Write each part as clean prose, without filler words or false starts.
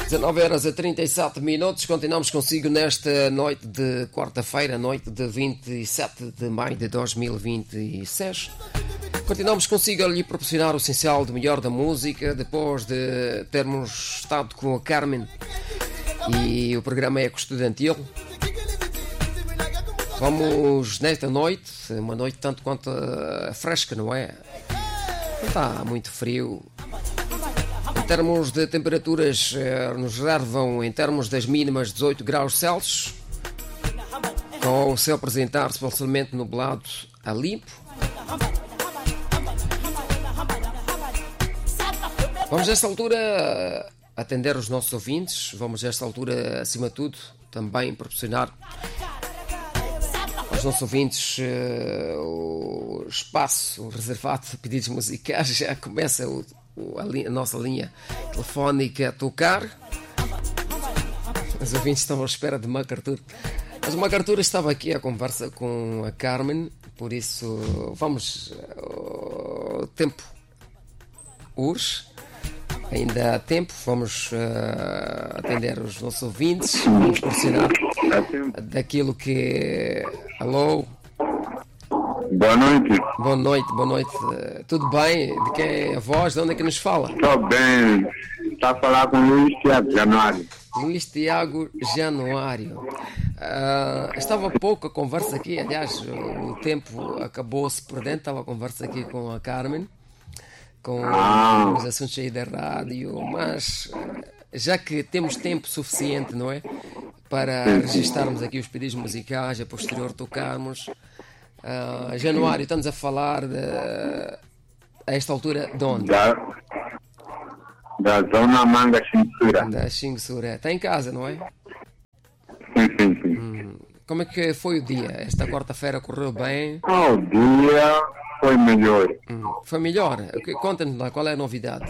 19 horas e 37 minutos, continuamos consigo nesta noite de quarta-feira, noite de 27 de maio de 2026. Continuamos consigo a lhe proporcionar o essencial do melhor da música, depois de termos estado com a Carmen e o programa Eco Estudantil. Vamos nesta noite, uma noite tanto quanto fresca, não é? Não está muito frio. Em termos de temperaturas, nos reservam em termos das mínimas 18 graus Celsius, com o céu apresentar-se parcialmente nublado a limpo. Vamos nesta altura atender os nossos ouvintes, vamos nesta altura, acima de tudo, também proporcionar aos nossos ouvintes o espaço reservado de pedidos musicais. Já começa a nossa linha telefónica a tocar. Os ouvintes estão à espera de MacArthur. Mas o MacArthur estava aqui a conversa com a Carmen, por isso vamos. O tempo urge, ainda há tempo, vamos atender os nossos ouvintes, vamos proporcionar daquilo que. Alô? Boa noite. Boa noite, boa noite. Tudo bem? De quem é a voz? De onde é que nos fala? Estou bem. Está a falar com Luís Tiago Januário. Luís Tiago Januário. Estava há pouco a conversa aqui, aliás, o tempo acabou-se por dentro. Estava a conversa aqui com a Carmen, com os assuntos aí da rádio, mas já que temos tempo suficiente, não é? Para registarmos aqui os pedidos musicais, a posterior tocarmos. Januário, estamos a falar a esta altura de onde? Da zona Manga Xinxura. Da Xinxura. Está em casa, não é? Sim. Como é que foi o dia? Esta quarta-feira correu bem? O dia foi melhor. Foi melhor? Conta-nos lá, qual é a novidade?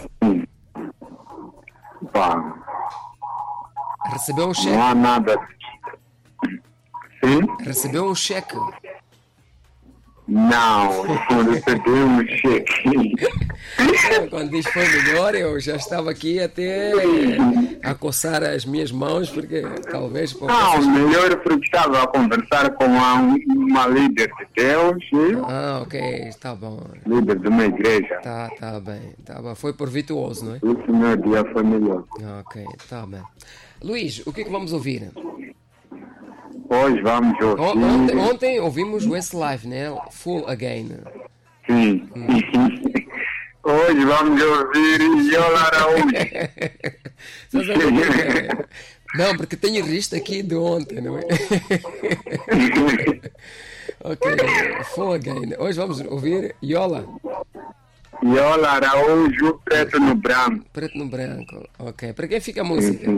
Pá, Recebeu o não cheque? há nada. Sim? Recebeu o cheque? Não recebi um cheque. Quando diz foi melhor, eu já estava aqui até a coçar as minhas mãos, porque talvez... Não, melhor porque estava a conversar com uma líder de Deus. Ok, está bom. Líder de uma igreja. Tá bem. Foi por virtuoso, não é? Esse meu dia foi melhor. Ok, está bem. Luís, o que é que vamos ouvir? Hoje vamos ouvir... Ontem ouvimos Westlife, né? Full Again. Sim. Hoje vamos ouvir Yola Araújo. Não, porque tenho registro aqui de ontem, não é? Ok, Full Again. Hoje vamos ouvir Yola. Yola Araújo, Preto no Branco. Preto no Branco. Ok, para quem fica a música?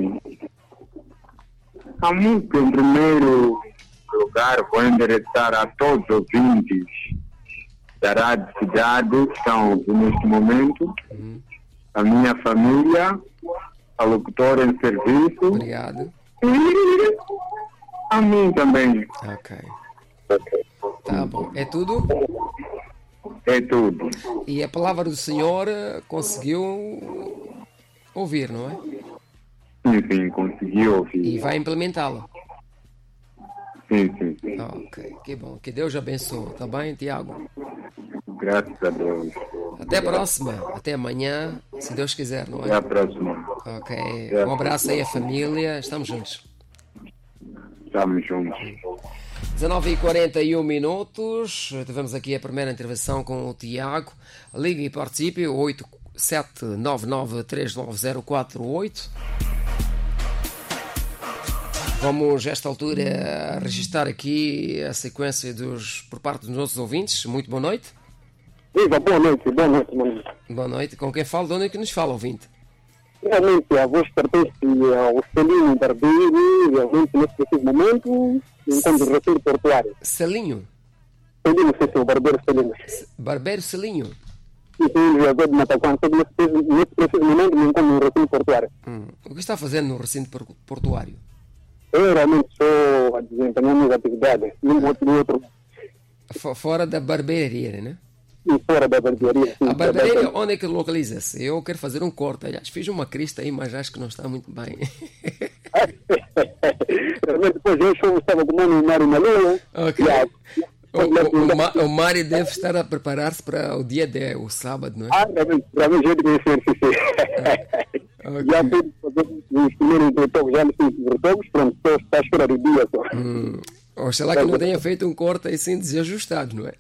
A música, em primeiro lugar, vou endereçar a todos os ouvintes da Rádio Cidade que estão ouvindo neste momento, a minha família, a locutora em serviço. Obrigado. E a mim também. Ok. Tá bom. É tudo? É tudo. E a palavra do Senhor conseguiu ouvir, não é? Sim, consegui ouvir. E vai implementá-la. Sim. Ok, que bom. Que Deus abençoe. Tá bem, Tiago? Graças a Deus. Até a próxima. Até amanhã, se Deus quiser, não é? Até a próxima. Ok. Um abraço aí à família. Estamos juntos. Estamos juntos. 19h41 minutos. Tivemos aqui a primeira intervenção com o Tiago. Ligue e participe. 8799390448. Vamos, a esta altura, registrar aqui a sequência por parte dos nossos ouvintes. Muito boa noite. Viva, boa noite. Boa noite. Com quem falo? De onde é que nos fala, ouvinte? Realmente, a voz pertence ao Celinho Barbeiro, realmente, nesse preciso momento, enquanto o retiro portuário. Celinho? Celinho, sim, o Barbeiro Celinho. Barbeiro Celinho? Sim, jogador de Mataquã. Nesse preciso momento, me encontro no recinto portuário. O que está fazendo no recinto portuário? Eu realmente estou a desempenhar minhas atividades. Fora da barbearia, né? e fora da barbearia. A barbearia, onde é que localiza-se? Eu quero fazer um corte. Aliás, fiz uma crista aí, mas acho que não está muito bem. Realmente, depois eu estava comendo um Mário na lua. Ok. O Mário deve estar a preparar-se para o dia 10, o sábado, não é? Realmente eu devia ser, sim. Okay. Já fui fazer os primeiros retogos, já não fiz os retogos, pronto, está a esperar o dia só. Oxalá que não tenha feito um corte assim desajustado, não é?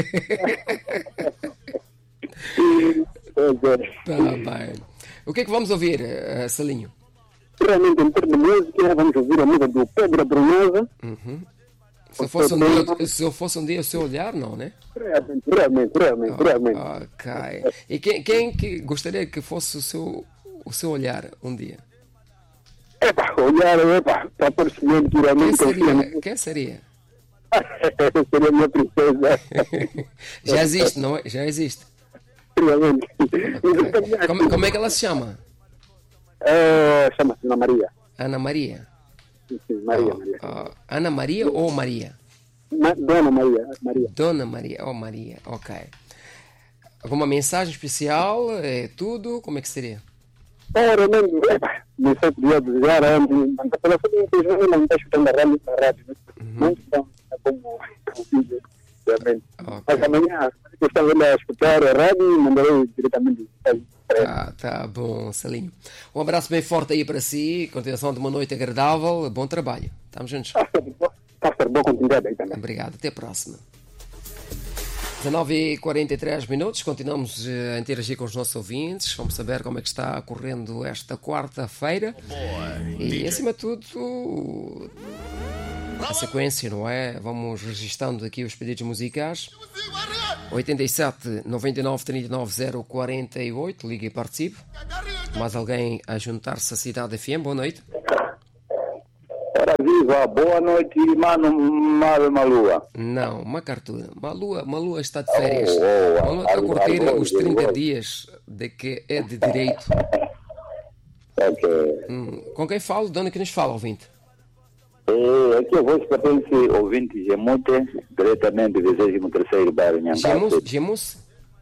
Tá bem. O que é que vamos ouvir, Salinho? Realmente, em termos de música, vamos ouvir a música do Pedro Brunhosa. Se eu fosse um dia o seu olhar, não, né? Realmente. Ok. E quem que gostaria que fosse o seu olhar um dia? Olhar, para perceber que realmente... Quem seria? Seria a minha princesa. Já existe, não é? Já existe. Realmente. Okay. Como é que ela se chama? Chama-se Ana Maria. Ana Maria? Sim, Maria. Ana Maria ou Maria? Dona Maria. Dona Maria, Maria, ok. Alguma mensagem especial? É tudo? Como é que seria? Realmente, não sei se podia desejar antes, mas a telefone infelizmente não está escutando a rádio, não estão como vídeo, realmente. Okay. Mas amanhã, eu estava a escutar a rádio e mandarei diretamente. Tá bom, Salinho. Um abraço bem forte aí para si, continuação de uma noite agradável, bom trabalho. Estamos juntos. Boa continuidade aí também. Obrigado, até a próxima. 19h43, continuamos a interagir com os nossos ouvintes, vamos saber como é que está correndo esta quarta-feira e, acima de tudo, a sequência, não é? Vamos registando aqui os pedidos musicais. 87 99 39 048, ligue e participe. Mais alguém a juntar-se à Cidade FM, boa noite. Ora viva, boa noite, mano Malua. Não, uma cartura. Malua está de férias. Malua está a curtir os 30 dias de que é de direito. Ok. Com quem falo? De onde é que nos fala, ouvinte? Aqui eu vou pertence ouvinte Gemute, diretamente do 23º bairro Nhangaço. Gemus?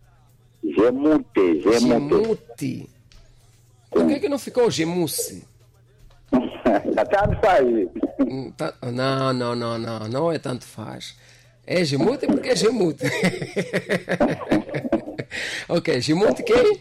Gemute. Por que não ficou Gemusse? Tanto faz. Não é tanto faz. É Gemute porque é Gemute. Ok, Gemute quem?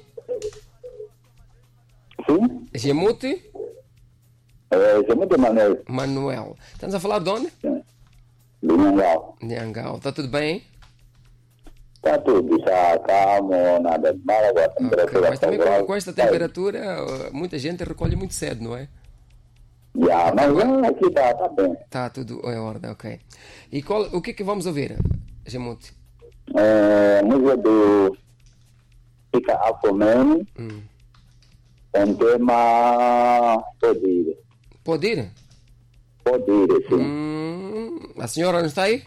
Sim? Gemute? Gemute Manuel. Estamos a falar de onde? De Nhangal. Está tudo bem? Está tudo, já calmo, nada de mal. Agora, temperatura mas também com esta temperatura, muita gente recolhe muito cedo, não é? Mas aqui está bem. Está tudo em ordem, ok. E o que é que vamos ouvir, Gemuti? Música do Fica Afomene. Um tema Pode ir? Pode ir, sim. A senhora não está aí?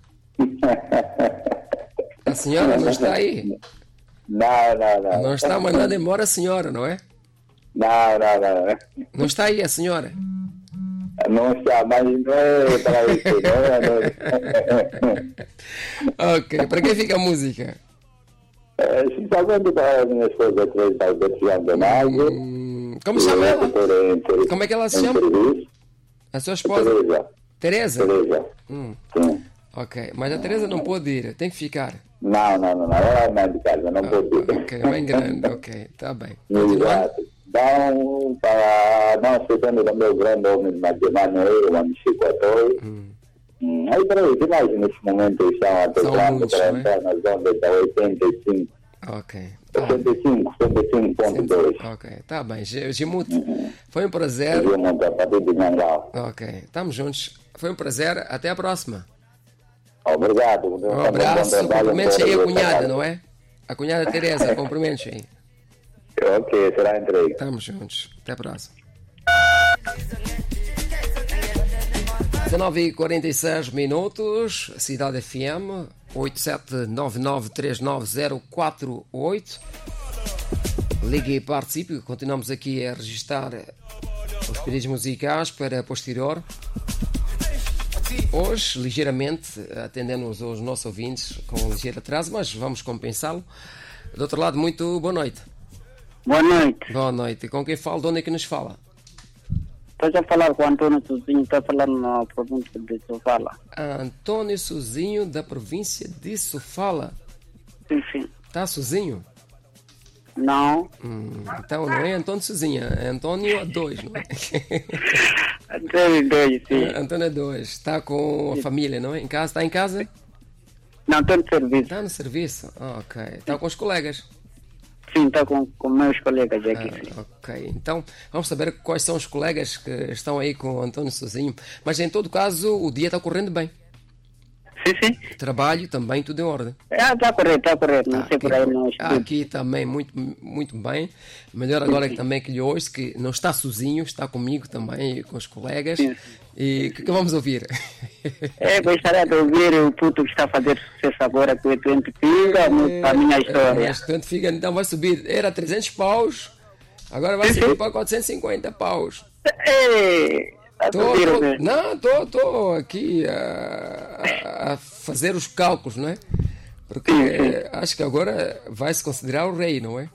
A senhora não está aí? Não. Não está mandando embora a senhora, não é? Não. Não está aí a senhora? Não está, mas não é para isso, não. Ok, para quem fica a música? Sinceramente, para a minha esposa que está vertiando mais. Como chama ela? Como é que ela se chama? A sua esposa? Teresa. Sim. Ok, mas a Teresa não pode ir, tem que ficar. Não, ela é mãe de casa, não pode ir. Ok, mãe grande, ok, está bem. Exato. Então, para não esquecendo do meu grande homem de Manuel, o amigo Chico Atoi. Aí, peraí, que mais nesse momento estão atuando para entrar na zona da 85. Ok. 75.2. Ok, está bem. Gemuto, foi um prazer. Ok, estamos juntos. Foi um prazer. Até a próxima. Obrigado. Um abraço. Cumprimentos aí a cunhada, não é? A cunhada Teresa, cumprimentos aí. Ok, será entregue. Estamos juntos. Até a próxima. 19h46, Cidade FM, 8799390448. Ligue e participe. Continuamos aqui a registrar os pedidos musicais para posterior. Hoje, ligeiramente, atendendo aos nossos ouvintes com um ligeiro atraso, mas vamos compensá-lo. Do outro lado, muito boa noite. Boa noite. Boa noite. Com quem fala? De onde é que nos fala? Estou a falar com o Antônio Sozinho, estou a falar na província de Sofala. Antônio Sozinho, da província de Sofala. Sim, sim. Está sozinho? Não. Então não é Antônio Sozinho, é Antônio A2, não é? Antônio 2, sim. Antônio A2. Está com a família, não é? Em casa? Está em casa? Não, estou no serviço. Está no serviço? Ok. Está com os colegas? Sim, estou com meus colegas aqui. Sim. Ok. Então, vamos saber quais são os colegas que estão aí com o Antônio Sozinho. Mas, em todo caso, o dia está correndo bem. Sim, sim. Trabalho também, tudo em ordem. Está correto. Não sei por aí não estudo. Aqui também, muito, muito bem. Melhor agora que também que lhe ouço, que não está sozinho, está comigo também, com os colegas. Sim. E o que vamos ouvir? Gostaria de ouvir o puto que está a fazer sucesso agora com o Twente Figa, a minha história. O Twente Figa então vai subir, era 300 paus, agora vai subir para 450 paus. Estou aqui a fazer os cálculos, não é? Porque acho que agora vai se considerar o rei, não é?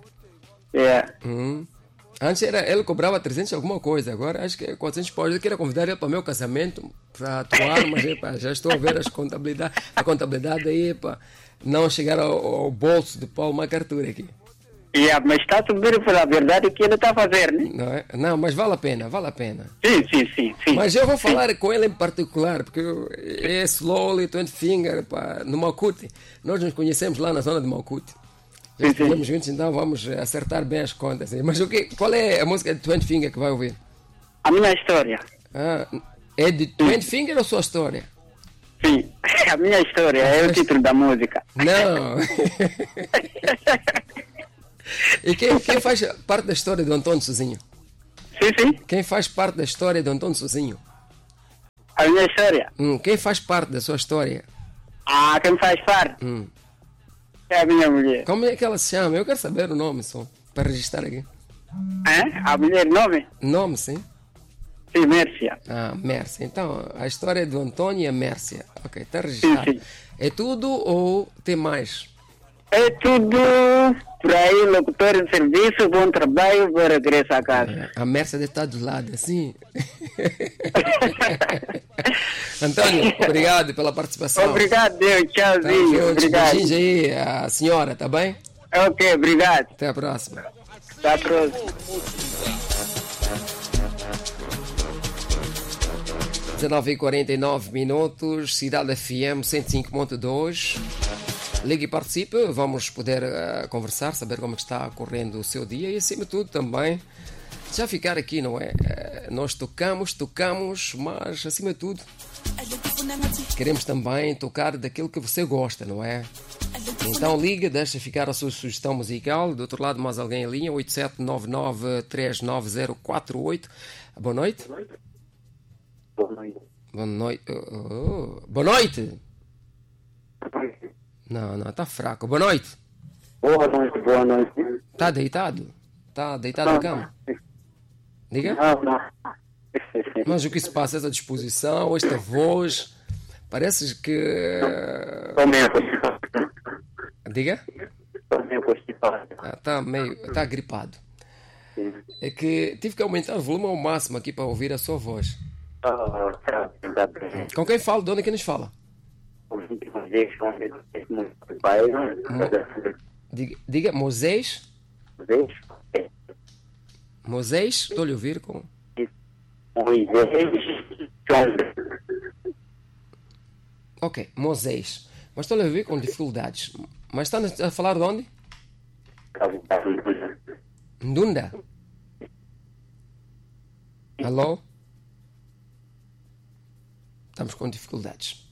Antes ele cobrava 300 alguma coisa, agora acho que é 400 paus. Eu queria convidar ele para o meu casamento, para atuar, mas já estou a ver a contabilidade aí para não chegar ao bolso de Paulo MacArthur aqui. Mas está a subir pela verdade o que ele está a fazer, né? Não, não, mas vale a pena. Sim. Mas eu vou falar com ele em particular, porque é Slowly, Twente Finger, no Macuti. Nós nos conhecemos lá na zona de Macuti. Estivemos juntos, então vamos acertar bem as contas. Mas qual é a música de Twente Finger que vai ouvir? A minha história. É de Twente Finger ou sua história? Sim, a minha história é o título da música. Não. E quem faz parte da história do Antônio Sozinho? Sim. Quem faz parte da história do Antônio Sozinho? A minha história? Quem faz parte da sua história? Quem faz parte? É a minha mulher. Como é que ela se chama? Eu quero saber o nome só, para registrar aqui. A mulher, nome? Nome, sim? Sim, Mércia. Mércia. Então, a história do Antônio e a Mércia. Ok, está registrado. Sim. É tudo ou tem mais? É tudo por aí, locutor em serviço, bom trabalho, vou regresso a casa. A Mércia deve estar do lado, assim. Antônio, obrigado pela participação. Obrigado, Deus. Tchauzinho. Obrigado. Beijinhos aí, a senhora, tá bem? Ok, obrigado. Até a próxima. Até a próxima. 19h49, Cidade FM 105.2. Ligue e participe, vamos poder conversar, saber como está correndo o seu dia e, acima de tudo, também já ficar aqui, não é? Nós tocamos, mas, acima de tudo, queremos também tocar daquilo que você gosta, não é? Então liga, deixa ficar a sua sugestão musical. Do outro lado, mais alguém em linha, 8799390048. Boa noite. Boa noite. Boa noite. Não, está fraco. Boa noite. Boa noite. Está deitado? Está deitado na cama? Diga? Não. Mas o que se passa? Essa disposição, esta voz, parece que... Estou meio constipado. Diga? Estou meio constipado. Está gripado. É que tive que aumentar o volume ao máximo aqui para ouvir a sua voz. Com quem falo? De onde é que nos fala? Diga, Moisés? Moisés? Estou a lhe ouvir com... Ok, Moisés. Mas estou a lhe ouvir com dificuldades. Mas está a falar de onde? Ndunda? Alô? Estamos com dificuldades.